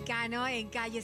Mexicano en calle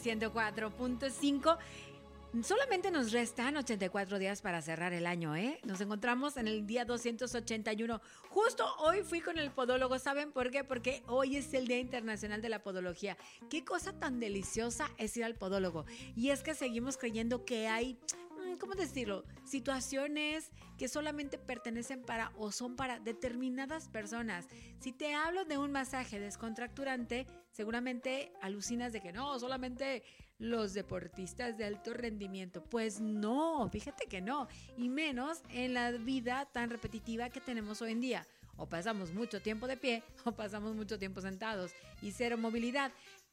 104.5. Solamente nos restan 84 días para cerrar el año, ¿eh? Nos encontramos en el día 281. Justo hoy fui con el podólogo. ¿Saben por qué? Porque hoy es el Día Internacional de la Podología. Qué cosa tan deliciosa es ir al podólogo. Y es que seguimos creyendo que hay, ¿cómo decirlo? Situaciones que solamente pertenecen para o son para determinadas personas. Si te hablo de un masaje descontracturante, seguramente alucinas de que no, solamente los deportistas de alto rendimiento. Pues no, fíjate que no. Y menos en la vida tan repetitiva que tenemos hoy en día. O pasamos mucho tiempo de pie o pasamos mucho tiempo sentados y cero movilidad.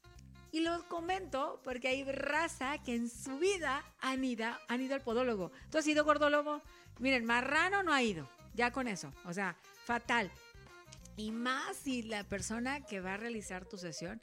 Y lo comento porque hay raza que en su vida han ido al podólogo. ¿Tú has ido, gordólogo? Miren, marrano no ha ido. Ya con eso. O sea, fatal. Y más si la persona que va a realizar tu sesión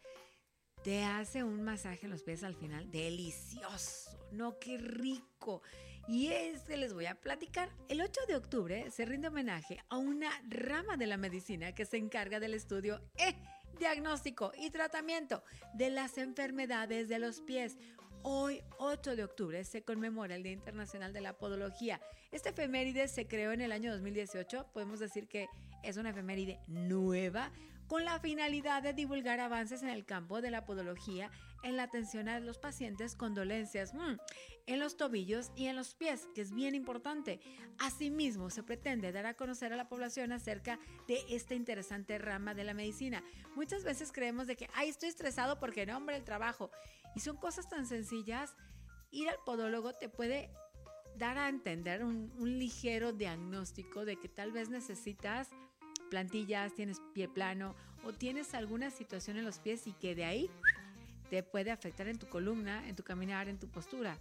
te hace un masaje en los pies al final. Delicioso. No, qué rico. Y es que les voy a platicar. El 8 de octubre se rinde homenaje a una rama de la medicina que se encarga del estudio diagnóstico y tratamiento de las enfermedades de los pies. Hoy, 8 de octubre, se conmemora el Día Internacional de la Podología. Esta efeméride se creó en el año 2018. Podemos decir que es una efeméride nueva con la finalidad de divulgar avances en el campo de la podología en la atención a los pacientes con dolencias en los tobillos y en los pies, que es bien importante. Asimismo, se pretende dar a conocer a la población acerca de esta interesante rama de la medicina. Muchas veces creemos de que, estoy estresado porque no, hombre, el trabajo. Y son cosas tan sencillas. Ir al podólogo te puede dar a entender un ligero diagnóstico de que tal vez necesitas plantillas, tienes pie plano o tienes alguna situación en los pies y que de ahí te puede afectar en tu columna, en tu caminar, en tu postura.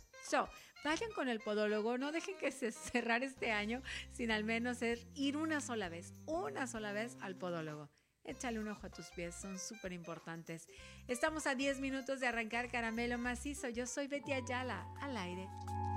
Vayan con el podólogo, no dejen que se cerrar este año sin al menos ir una sola vez al podólogo. Échale un ojo a tus pies, son súper importantes. Estamos a 10 minutos de arrancar Caramelo Macizo. Yo soy Betty Ayala, al aire.